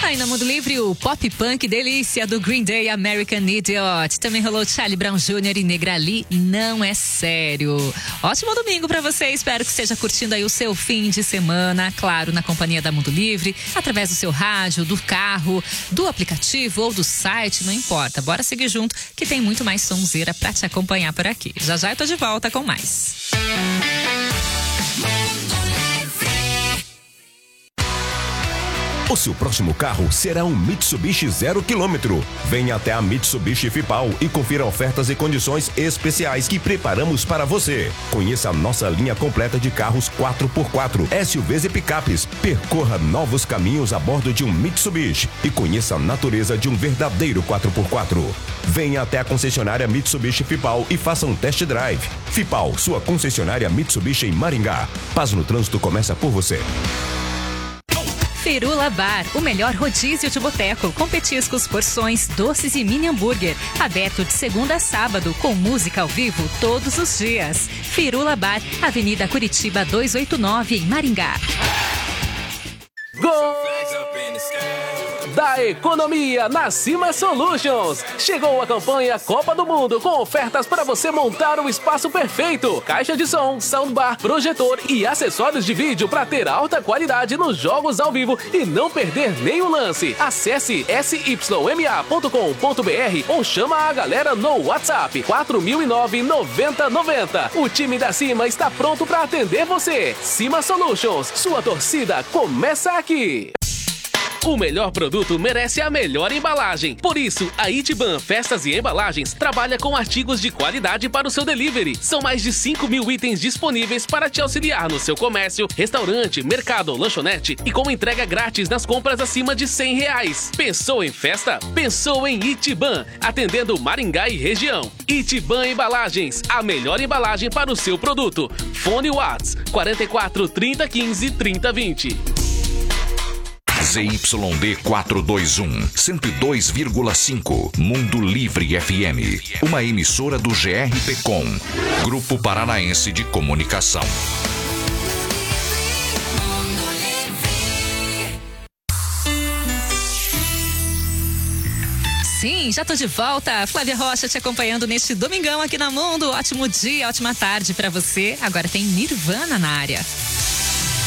Aí na Mundo Livre, o pop punk delícia do Green Day, American Idiot. Também rolou Charlie Brown Jr. e Negrali, Não É Sério. Ótimo domingo pra você, espero que esteja curtindo aí o seu fim de semana, claro, na companhia da Mundo Livre, através do seu rádio, do carro, do aplicativo ou do site, não importa. Bora seguir junto que tem muito mais sonzeira pra te acompanhar por aqui. Já já eu tô de volta com mais. O seu próximo carro será um Mitsubishi 0 km. Venha até a Mitsubishi Fipal e confira ofertas e condições especiais que preparamos para você. Conheça a nossa linha completa de carros 4x4, SUVs e picapes. Percorra novos caminhos a bordo de um Mitsubishi e conheça a natureza de um verdadeiro 4x4. Venha até a concessionária Mitsubishi Fipal e faça um test drive. Fipal, sua concessionária Mitsubishi em Maringá. Paz no trânsito começa por você. Firula Bar, o melhor rodízio de boteco, com petiscos, porções, doces e mini hambúrguer. Aberto de segunda a sábado, com música ao vivo todos os dias. Firula Bar, Avenida Curitiba 289, em Maringá. Gol da economia na Cima Solutions. Chegou a campanha Copa do Mundo com ofertas para você montar o espaço perfeito. Caixa de som, soundbar, projetor e acessórios de vídeo para ter alta qualidade nos jogos ao vivo e não perder nenhum lance. Acesse syma.com.br ou chama a galera no WhatsApp 4009-9090. O time da Cima está pronto para atender você. Cima Solutions, sua torcida começa aqui. O melhor produto merece a melhor embalagem. Por isso, a Itiban Festas e Embalagens trabalha com artigos de qualidade para o seu delivery. São mais de 5.000 itens disponíveis para te auxiliar no seu comércio, restaurante, mercado ou lanchonete e com entrega grátis nas compras acima de R$100. Pensou em festa? Pensou em Itiban, atendendo Maringá e região. Itiban Embalagens, a melhor embalagem para o seu produto. Fone Whats 44 30 15 30 20. ZYD 421, 102,5, Mundo Livre FM. Uma emissora do GRPcom, Grupo Paranaense de Comunicação. Sim, já tô de volta. Flávia Rocha te acompanhando neste domingão aqui na Mundo. Ótimo dia, ótima tarde pra você. Agora tem Nirvana na área.